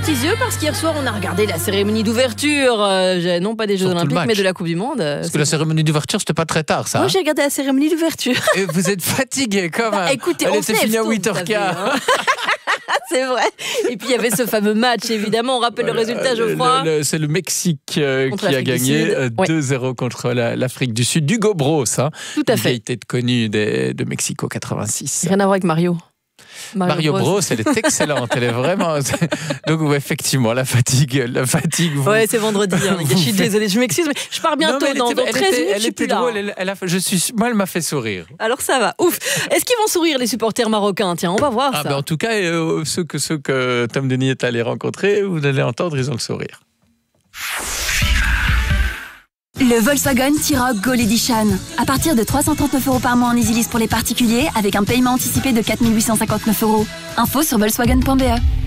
petits yeux parce qu'hier soir, on a regardé la cérémonie d'ouverture. Non pas des Jeux Olympiques, mais de la Coupe du Monde. Parce que la cérémonie d'ouverture, c'était pas très tard, ça. Moi, j'ai regardé la cérémonie d'ouverture. Et vous êtes fatigué quand même. Écoutez, elle on était se lève finie à tôt, 8h15. C'est vrai. Et puis il y avait ce fameux match, évidemment. On rappelle le résultat, Geoffroy. C'est le Mexique qui a gagné 2-0 contre l'Afrique du Sud. Hugo Bros, hein. Tout à fait. Une vieille tête connue de Mexico 86. Rien à voir avec Mario. Mario Bros, elle est excellente. Elle est vraiment. Donc, effectivement, la fatigue. Ouais, c'est vendredi. Je suis désolée, je m'excuse, mais je pars bientôt. Dans 13 minutes, je suis plus là. Moi, elle m'a fait sourire. Alors, ça va. Ouf. Est-ce qu'ils vont sourire, les supporters marocains? Tiens, on va voir ça. En tout cas, ceux que Tom Denis est allé rencontrer, vous allez entendre, ils ont le sourire. Le Volkswagen T-Roc Gold Edition. À partir de 339 € par mois en EasyLease pour les particuliers, avec un paiement anticipé de 4 859 €. Info sur volkswagen.be.